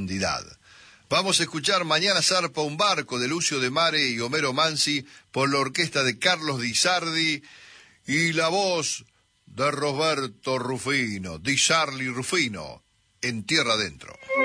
profundidad. Vamos a escuchar Mañana zarpa un barco de Lucio de Mare y Homero Mansi por la orquesta de Carlos Di Sardi y la voz de Roberto Rufino, Di Sarli Rufino, en Tierra Adentro.